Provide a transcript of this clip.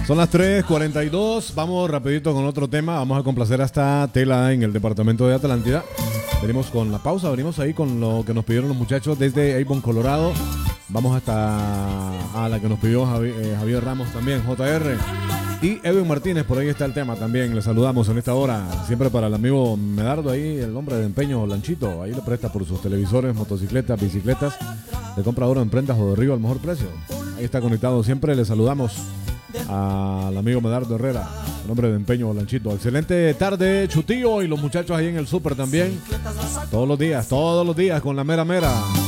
Son las 3:42. Vamos rapidito con otro tema. Vamos a complacer hasta Tela en el departamento de Atlántida. Venimos con la pausa, venimos ahí con lo que nos pidieron los muchachos desde Avon, Colorado. Vamos hasta a la que nos pidió Javier Ramos también, JR. Y Edwin Martínez, por ahí está el tema también. Le saludamos en esta hora. Siempre para el amigo Medardo ahí, el hombre de empeño Lanchito. Ahí le presta por sus televisores, motocicletas, bicicletas. Le compra oro en prendas o de Río al mejor precio. Ahí está conectado siempre. Le saludamos al amigo Medardo Herrera, el hombre de empeño Lanchito. Excelente tarde, Chutillo, y los muchachos ahí en el súper también. Todos los días con la mera mera.